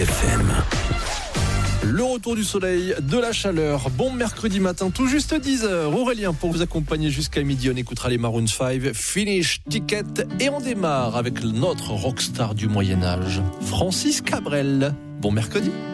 FM. Le retour du soleil, de la chaleur. Bon mercredi matin, tout juste 10h. Aurélien, pour vous accompagner jusqu'à midi, on écoutera les Maroon 5, Finish Ticket. Et on démarre avec notre rockstar du Moyen-Âge, Francis Cabrel. Bon mercredi.